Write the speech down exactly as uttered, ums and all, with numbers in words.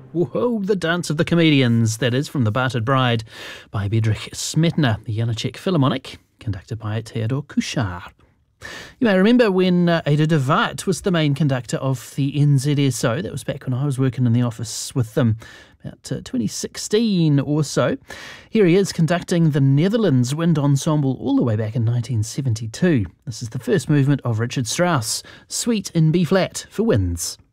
Whoa, The Dance of the Comedians, that is, from The Bartered Bride by Bedřich Smetana, the Janáček Philharmonic, conducted by Theodor Kuchar. You may remember when uh, Ada de Waart was the main conductor of the N Z S O. That was back when I was working in the office with them, about uh, twenty sixteen or so. Here he is conducting the Netherlands Wind Ensemble all the way back in nineteen seventy-two. This is the first movement of Richard Strauss, Suite in B-flat for winds.